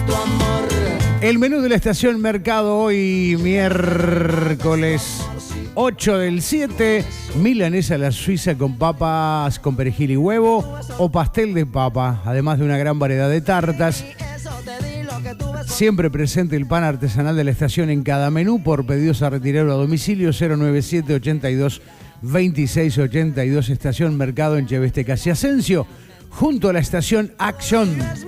El menú de la estación Mercado hoy, miércoles 8 del 7, milanesa a la suiza con papas con perejil y huevo o pastel de papa, además de una gran variedad de tartas. Siempre presente el pan artesanal de la estación en cada menú. Por pedidos a retirar a domicilio 097 82 26 82, estación Mercado en Cheveste Casi Asensio, junto a la estación Action.